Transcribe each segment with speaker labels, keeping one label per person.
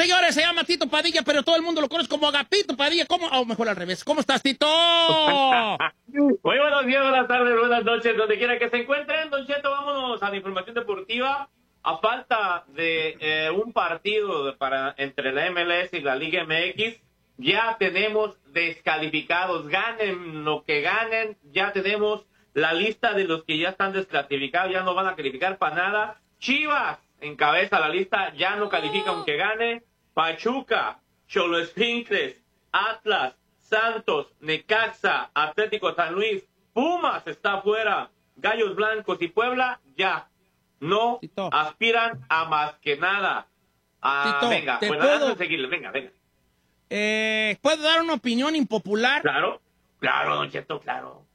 Speaker 1: Señores, se llama Tito Padilla, pero todo el mundo lo conoce como Agapito Padilla. ¿Cómo? O mejor al revés. ¿Cómo estás, Tito?
Speaker 2: Muy buenos días, buenas tardes, buenas noches, donde quiera que se encuentren. Don Cheto, vámonos a la información deportiva. A falta de un partido entre la MLS y la Liga MX, ya tenemos descalificados. Ganen lo que ganen, ya tenemos la lista de los que ya están desclasificados, ya no van a calificar para nada. Chivas encabeza la lista, ya no califica aunque gane. Pachuca, Xoloescuintles, Atlas, Santos, Necaxa, Atlético San Luis, Pumas está afuera, Gallos Blancos y Puebla ya no
Speaker 1: Tito,
Speaker 2: aspiran a más que nada.
Speaker 1: Tito,
Speaker 2: Venga,
Speaker 1: ¿te
Speaker 2: bueno,
Speaker 1: puedo-
Speaker 2: antes de seguirle, venga.
Speaker 1: ¿Puedo dar una opinión impopular?
Speaker 2: Claro, don Cheto, claro.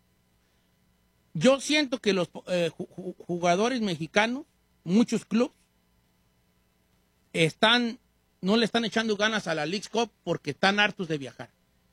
Speaker 1: Yo siento que los jugadores mexicanos, muchos clubes, no le están echando ganas a la Leagues Cup porque están hartos de viajar.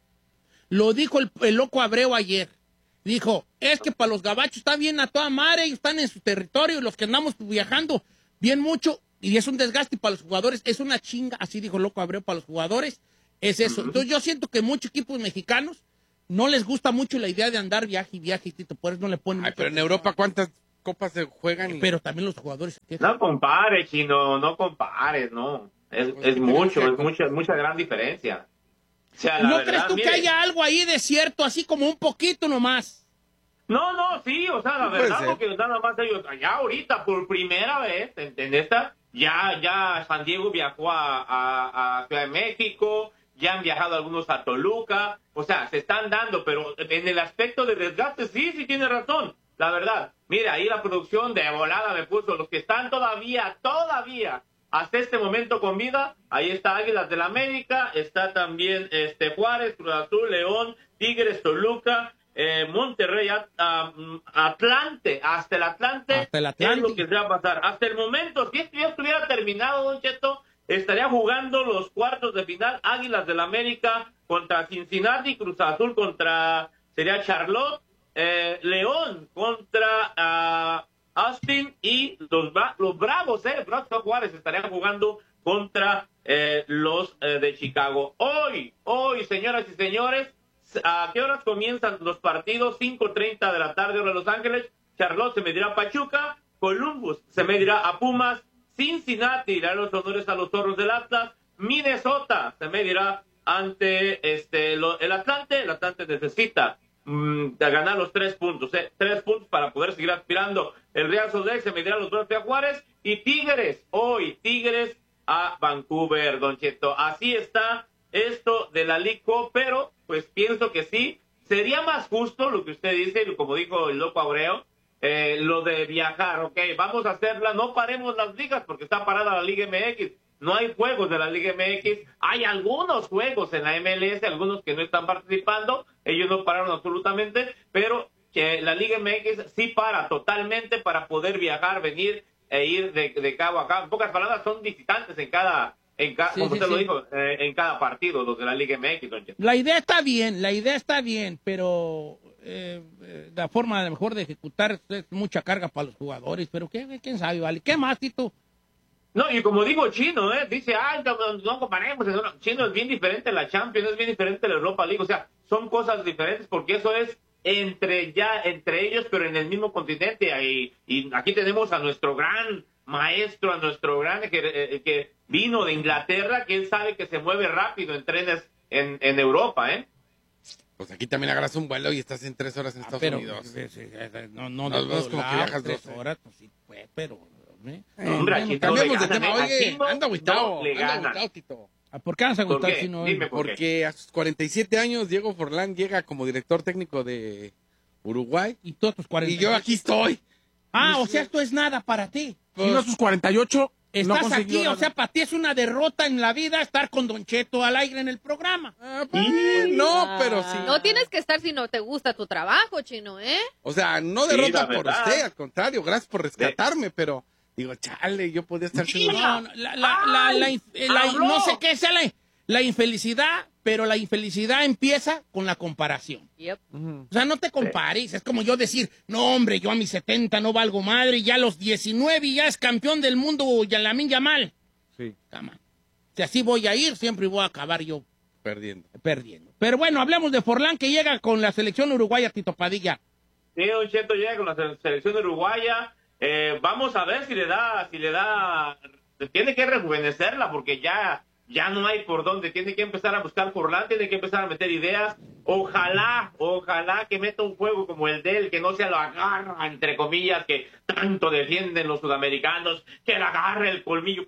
Speaker 1: Lo dijo el loco Abreu ayer. Dijo, es que para los gabachos está bien a toda madre, ellos están en su territorio, y los que andamos viajando bien mucho, y es un desgaste para los jugadores, es una chinga, así dijo el loco Abreu, para los jugadores, es eso. Entonces yo siento que muchos equipos mexicanos no les gusta mucho la idea de andar viaje y viaje, Tito, por eso no le ponen mucha
Speaker 3: Pero en
Speaker 1: atención.
Speaker 3: Europa, ¿cuántas copas se juegan?
Speaker 1: Pero también los jugadores se quejan.
Speaker 2: No compares, Chino, no compares, no. Es mucha gran diferencia. O sea, la
Speaker 1: ¿No
Speaker 2: verdad,
Speaker 1: crees tú que
Speaker 2: mire,
Speaker 1: haya algo ahí de cierto, así como un poquito nomás?
Speaker 2: No, sí, o sea, la
Speaker 3: Puede
Speaker 2: verdad,
Speaker 3: ser.
Speaker 2: porque nada más ellos, ya ahorita, por primera vez, en esta, ya San Diego viajó a Ciudad de México, ya han viajado algunos a Toluca, o sea, se están dando, pero en el aspecto de desgaste, sí tiene razón, la verdad. Mira, ahí la producción de volada me puso, los que están todavía, hasta este momento con vida, ahí está Águilas del América, está también Juárez, Cruz Azul, León, Tigres, Toluca, Monterrey, Atlante, hasta el Atlante es lo que se va a pasar. Hasta el momento, si esto ya estuviera terminado, Don Cheto, estaría jugando los cuartos de final Águilas del América contra Cincinnati, Cruz Azul sería Charlotte, León contra Austin y los Bravos, Bravos de Juárez estarían jugando contra los de Chicago. Hoy, señoras y señores, ¿a qué horas comienzan los partidos? 5:30 de la tarde, hora de Los Ángeles. Charlotte se medirá a Pachuca, Columbus se medirá a Pumas, Cincinnati irá los honores a los Zorros del Atlas, Minnesota se medirá ante el Atlante. El Atlante necesita ganar los 3 puntos, 3 puntos para poder seguir aspirando. El Real Salt Lake se medirá a los Bravos de Juárez y Tigres a Vancouver, Don Cheto. Así está esto de la League Cup, pero pues pienso que sí, sería más justo lo que usted dice, como dijo el loco Abreu, lo de viajar, ok, vamos a hacerla, no paremos las ligas porque está parada la Liga MX, no hay juegos de la Liga MX, hay algunos juegos en la MLS, algunos que no están participando, ellos no pararon absolutamente, pero que la Liga MX sí para totalmente para poder viajar, venir e ir de cabo a cabo. En pocas palabras, son visitantes en cada como usted lo dijo, en cada partido, los de la Liga MX. Don Cheto.
Speaker 1: La idea está bien, pero la forma de mejor de ejecutar es mucha carga para los jugadores, pero quién sabe, vale. ¿Qué más, Tito?
Speaker 2: No, y como digo Chino, dice, no comparemos, Chino es bien diferente la Champions, es bien diferente la Europa League, o sea, son cosas diferentes porque eso es entre ellos, pero en el mismo continente, y aquí tenemos a nuestro gran maestro, a nuestro gran que vino de Inglaterra, que él sabe que se mueve rápido en trenes en Europa,
Speaker 3: Pues aquí también agarras un vuelo y estás en 3 horas en Estados Unidos.
Speaker 1: No,
Speaker 3: Nos vemos como que viajas
Speaker 1: 3
Speaker 3: 12.
Speaker 1: horas, pues sí, pero...
Speaker 2: Hombre, aquí
Speaker 3: Cambiemos de
Speaker 2: no le
Speaker 3: tema.
Speaker 2: ganan,
Speaker 3: Oye,
Speaker 2: aquí no
Speaker 3: anda agüitado,
Speaker 2: le ganan.
Speaker 3: Tito.
Speaker 1: ¿Por qué vas a
Speaker 2: ¿Por
Speaker 1: gustar
Speaker 2: qué?
Speaker 1: si no?
Speaker 2: Dime por qué.
Speaker 3: Porque a sus 47 años, Diego Forlán llega como director técnico de Uruguay.
Speaker 1: Y todos tus 40.
Speaker 3: Y yo aquí estoy.
Speaker 1: O sea, esto es nada para ti.
Speaker 3: Pues,
Speaker 4: Y a sus 48 no
Speaker 1: Estás
Speaker 4: consiguió
Speaker 1: aquí,
Speaker 4: nada.
Speaker 1: o sea, para ti es una derrota en la vida estar con Don Cheto al aire en el programa.
Speaker 3: No, pero sí.
Speaker 5: No tienes que estar si no te gusta tu trabajo, Chino, ¿eh?
Speaker 3: O sea, no
Speaker 2: Sí,
Speaker 3: derrota
Speaker 2: la
Speaker 3: por
Speaker 2: verdad.
Speaker 3: usted, al contrario, gracias por rescatarme, pero digo, chale, yo podía estar haciendo...
Speaker 1: No, no sé qué sea la infelicidad, pero la infelicidad empieza con la comparación.
Speaker 5: Yep.
Speaker 1: O sea, no te compares. Es como yo decir, no, hombre, yo a mis 70 no valgo madre, y ya a los 19 ya es campeón del mundo Lamine Yamal.
Speaker 4: Sí.
Speaker 1: Come on. Si así voy a ir, siempre voy a acabar yo
Speaker 3: perdiendo.
Speaker 1: Pero bueno, hablemos de Forlán, que llega con la selección uruguaya, Tito Padilla.
Speaker 2: Sí, Don Cheto llega con la selección uruguaya. Vamos a ver si le da, tiene que rejuvenecerla porque ya no hay por dónde, tiene que empezar a buscar Forlán, tiene que empezar a meter ideas. Ojalá que meta un juego como el de él, que no sea lo agarra, entre comillas, que tanto defienden los sudamericanos, que le agarre el colmillo,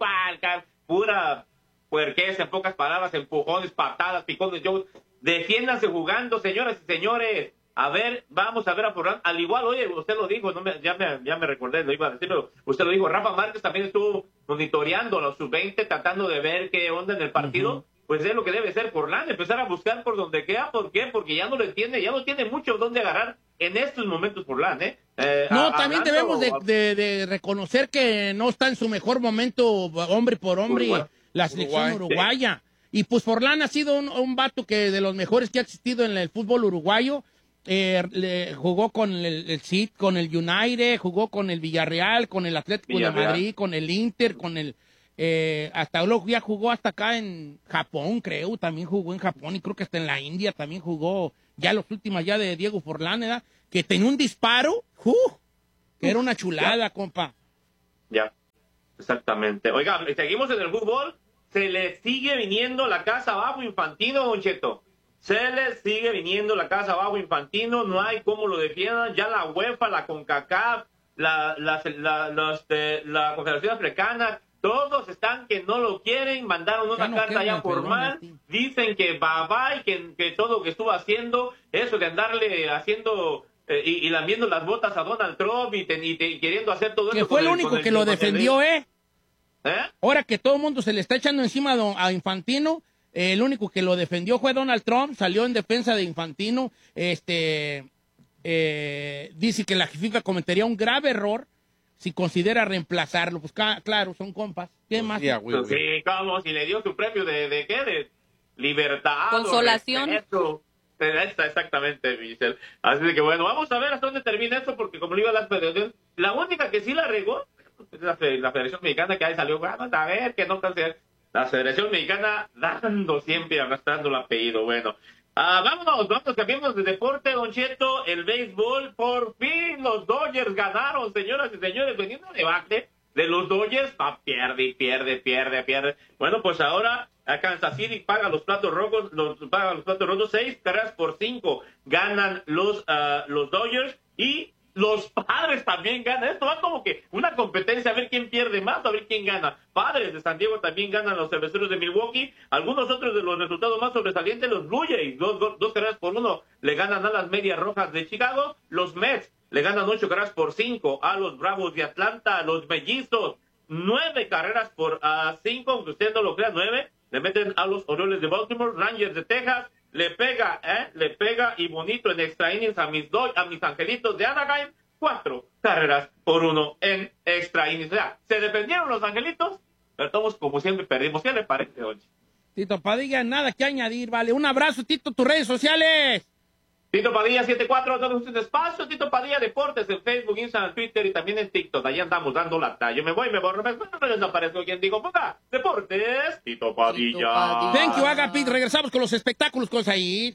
Speaker 2: pura puerquez, en pocas palabras, empujones, patadas, picones. Defiéndanse jugando, señoras y señores. A ver, vamos a ver a Forlán. Al igual, oye, usted lo dijo, ya me recordé, lo iba a decir, pero usted lo dijo. Rafa Márquez también estuvo monitoreando a los sub-20, tratando de ver qué onda en el partido. Uh-huh. Pues es lo que debe ser Forlán, empezar a buscar por donde queda. ¿Por qué? Porque ya no tiene mucho donde agarrar en estos momentos Forlán,
Speaker 1: también debemos de reconocer que no está en su mejor momento, hombre por hombre, la selección uruguaya. Sí. Y pues Forlán ha sido un vato que de los mejores que ha existido en el fútbol uruguayo. Jugó con el CID, con el United, jugó con el Villarreal, con el Atlético de Madrid, con el Inter, con el hasta luego ya jugó hasta acá en Japón, creo, también jugó en Japón y creo que hasta en la India también jugó, ya los últimos ya de Diego Forlán, ¿verdad? Que tenía un disparo, que era una chulada, compa.
Speaker 2: Ya, exactamente. Oiga, seguimos en el fútbol, se le sigue viniendo la casa abajo Infantino, Don Cheto. Se le sigue viniendo la casa abajo Infantino, no hay cómo lo defiendan, ya la UEFA, la CONCACAF, la Confederación Africana, todos están que no lo quieren, mandaron una carta ya formal, dicen que bye, que todo lo que estuvo haciendo, eso de andarle haciendo y lambiendo las botas a Donald Trump y queriendo hacer todo eso.
Speaker 1: Que fue el único que lo defendió, Ahora que todo el mundo se le está echando encima a Infantino, el único que lo defendió fue Donald Trump, salió en defensa de Infantino, dice que la FIFA cometería un grave error si considera reemplazarlo. Pues claro, son compas. ¿Qué más?
Speaker 2: Sí, como si le dio su premio de ¿qué? De libertad.
Speaker 5: Consolación.
Speaker 2: Exactamente, Michelle. Así que bueno, vamos a ver hasta dónde termina esto, porque como le iba a la federación, la única que sí la regó es la Federación Mexicana, que ahí salió, vamos a ver que no está haciendo. La Federación Mexicana dando siempre, arrastrando el apellido. Bueno, vámonos, cambiemos de deporte, Don Cheto. El béisbol, por fin los Dodgers ganaron, señoras y señores. Veniendo a debate de los Dodgers, pierde. Bueno, pues ahora a Kansas City paga los platos rojos, 6-5 ganan los Dodgers, y los Padres también ganan. Esto va como que una competencia, a ver quién pierde más, a ver quién gana. Padres de San Diego también ganan los Cerveceros de Milwaukee. Algunos otros de los resultados más sobresalientes, los Blue Jays, 2-1 le ganan a las Medias Rojas de Chicago. Los Mets le ganan 8-5 a los Bravos de Atlanta. Los Mellizos, 9-5, aunque usted no lo crea, 9 le meten a los Orioles de Baltimore. Rangers de Texas le pega y bonito en extra innings a mis Angelitos de Anaheim, 4-1 en extra innings. O sea, se defendieron los Angelitos, pero todos como siempre perdimos. ¿Qué le parece, oye?
Speaker 1: Tito Padilla, nada que añadir, vale. Un abrazo, Tito, tus redes sociales.
Speaker 2: Tito Padilla 74, damos un espacio. Tito Padilla Deportes en Facebook, Instagram, Twitter y también en TikTok. Ahí andamos dando lata. Yo me voy, me borro, me desaparezco. Quien digo, ponga Deportes, Tito Padilla.
Speaker 1: Thank you, Agapit. Regresamos con los espectáculos con Said.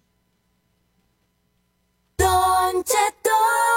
Speaker 4: Don Cheto.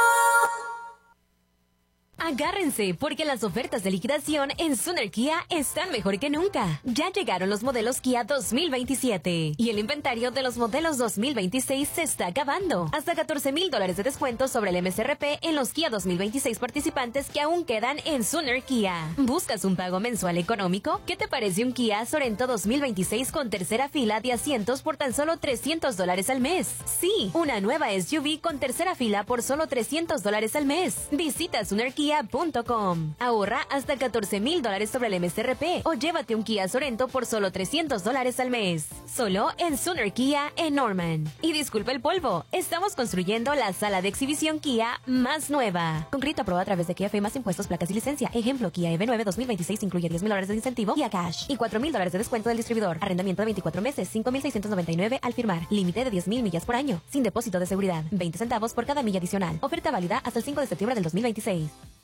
Speaker 6: Agárrense, porque las ofertas de liquidación en Suner Kia están mejor que nunca. Ya llegaron los modelos Kia 2027 y el inventario de los modelos 2026 se está acabando. Hasta $14,000 de descuento sobre el MSRP en los Kia 2026 participantes que aún quedan en Suner Kia. ¿Buscas un pago mensual económico? ¿Qué te parece un Kia Sorento 2026 con tercera fila de asientos por tan solo $300 al mes? Sí, una nueva SUV con tercera fila por solo $300 al mes. Visita SunerKia.com. Ahorra hasta $14,000 sobre el MSRP o llévate un Kia Sorento por solo $300 al mes. Solo en Suner Kia en Norman. Y disculpa el polvo, estamos construyendo la sala de exhibición Kia más nueva. Con crédito aprobado a través de Kia Fe más impuestos, placas y licencia. Ejemplo, Kia EV9 2026 incluye $10,000 de incentivo Kia Cash y $4,000 de descuento del distribuidor. Arrendamiento de 24 meses, $5,699 al firmar. Límite de 10,000 millas por año. Sin depósito de seguridad. 20 centavos por cada milla adicional. Oferta válida hasta el 5 de septiembre del 2026.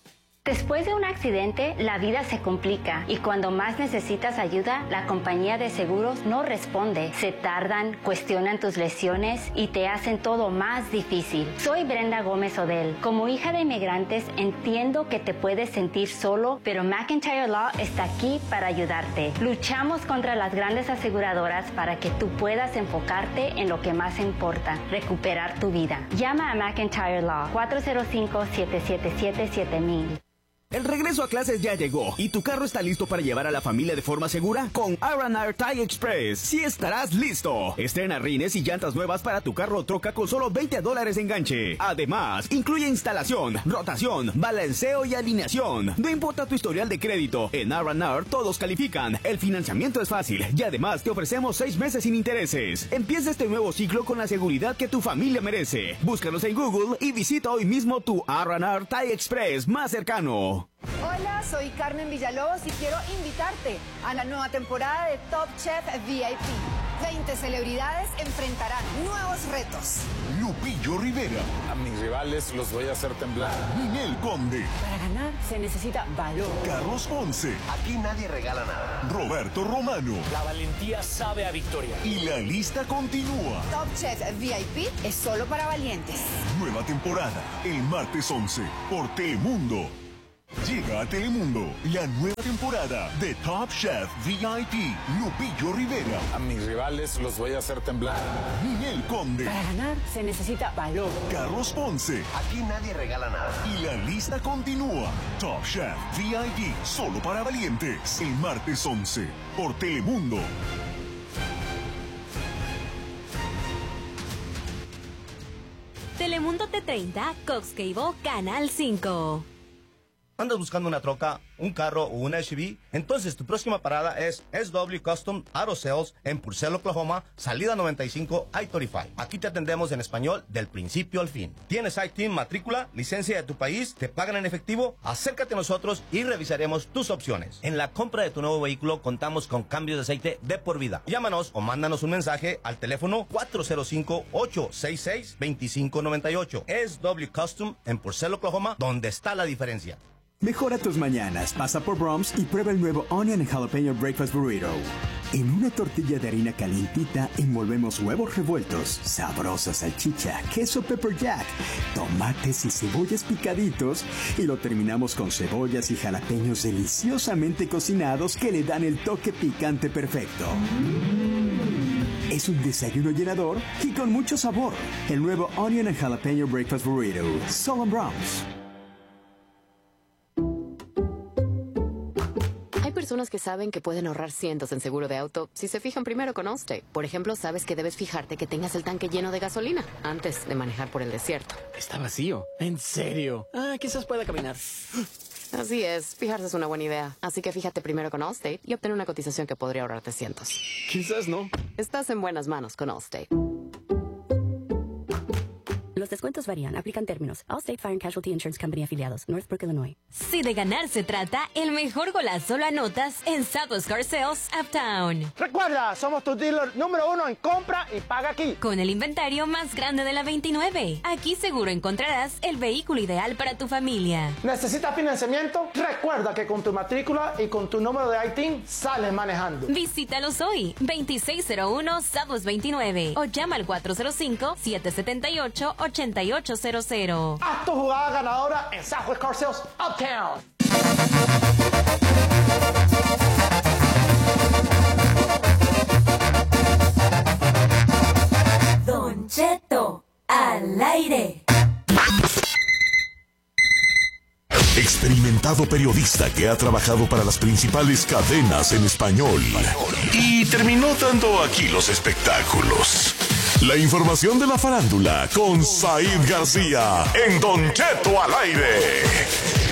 Speaker 4: Después de un accidente, la vida se complica y cuando más necesitas ayuda, la compañía de seguros no responde. Se tardan, cuestionan tus lesiones y te hacen todo más difícil. Soy Brenda Gómez Odell. Como hija de inmigrantes, entiendo que te puedes sentir solo, pero McIntyre Law está aquí para ayudarte. Luchamos contra las grandes aseguradoras para que tú puedas enfocarte en lo que más importa, recuperar tu vida. Llama a McIntyre Law 405-777-7000.
Speaker 7: El regreso a clases ya llegó y tu carro está listo para llevar a la familia de forma segura con R&R Tire Express. Sí estarás listo. Estrena rines y llantas nuevas para tu carro o troca con solo $20 de enganche. Además, incluye instalación, rotación, balanceo y alineación. No importa tu historial de crédito, en R&R todos califican. El financiamiento es fácil y además te ofrecemos 6 meses sin intereses. Empieza este nuevo ciclo con la seguridad que tu familia merece. Búscanos en Google y visita hoy mismo tu R&R Tire Express más cercano.
Speaker 8: Hola, soy Carmen Villalobos y quiero invitarte a la nueva temporada de Top Chef VIP. 20 celebridades enfrentarán nuevos retos.
Speaker 9: Lupillo Rivera.
Speaker 10: A mis rivales los voy a hacer temblar.
Speaker 9: Ninel Conde.
Speaker 8: Para ganar se necesita valor.
Speaker 9: Carlos Ponce.
Speaker 11: Aquí nadie regala nada.
Speaker 9: Roberto Romano.
Speaker 12: La valentía sabe a victoria.
Speaker 9: Y la lista continúa.
Speaker 8: Top Chef VIP es solo para valientes.
Speaker 9: Nueva temporada, el martes 11, por Telemundo. Llega a Telemundo la nueva temporada de Top Chef VIP. Lupillo Rivera.
Speaker 10: A mis rivales los voy a hacer temblar.
Speaker 9: Ninel Conde.
Speaker 8: Para ganar se necesita valor.
Speaker 9: Carlos Ponce.
Speaker 11: Aquí nadie regala nada.
Speaker 9: Y la lista continúa. Top Chef VIP, solo para valientes. El martes 11, por Telemundo.
Speaker 6: Telemundo T30, Cox Cable, Canal 5.
Speaker 13: ¿Andas buscando una troca, un carro o una SUV? Entonces tu próxima parada es SW Custom Auto Sales en Purcell, Oklahoma, salida 95 I-35. Aquí te atendemos en español del principio al fin. ¿Tienes ITIN, matrícula, licencia de tu país? ¿Te pagan en efectivo? Acércate a nosotros y revisaremos tus opciones. En la compra de tu nuevo vehículo contamos con cambios de aceite de por vida. Llámanos o mándanos un mensaje al teléfono 405-866-2598. SW Custom en Purcell, Oklahoma, donde está la diferencia.
Speaker 14: Mejora tus mañanas, pasa por Brahms y prueba el nuevo Onion and Jalapeno Breakfast Burrito. En una tortilla de harina calientita envolvemos huevos revueltos, sabrosa salchicha, queso pepper jack, tomates y cebollas picaditos y lo terminamos con cebollas y jalapeños deliciosamente cocinados que le dan el toque picante perfecto. Es un desayuno llenador y con mucho sabor. El nuevo Onion and Jalapeno Breakfast Burrito, solo en Brahms.
Speaker 15: Hay personas que saben que pueden ahorrar cientos en seguro de auto si se fijan primero con Allstate. Por ejemplo, sabes que debes fijarte que tengas el tanque lleno de gasolina antes de manejar por el desierto.
Speaker 12: Está vacío. ¿En serio? Quizás pueda caminar.
Speaker 15: Así es, fijarse es una buena idea. Así que fíjate primero con Allstate y obtén una cotización que podría ahorrarte cientos.
Speaker 12: Quizás no.
Speaker 15: Estás en buenas manos con Allstate.
Speaker 16: Los descuentos varían. Aplican términos. Allstate Fire and Casualty Insurance Company afiliados. Northbrook, Illinois.
Speaker 6: Si de ganar se trata, el mejor golazo lo anotas en Southwest Car Sales Uptown.
Speaker 17: Recuerda, somos tu dealer número 1 en compra y paga aquí.
Speaker 6: Con el inventario más grande de la 29. Aquí seguro encontrarás el vehículo ideal para tu familia.
Speaker 17: ¿Necesitas financiamiento? Recuerda que con tu matrícula y con tu número de ITIN sales manejando.
Speaker 6: Visítalos hoy, 2601 Southwest 29 o llama al 405-778-8800.
Speaker 17: Haz tu jugada ganadora en Southwest Car Sales Uptown.
Speaker 6: Don Cheto, al aire.
Speaker 9: Experimentado periodista que ha trabajado para las principales cadenas en español y terminó dando aquí los espectáculos. La información de la farándula con Said García en Don Cheto al aire.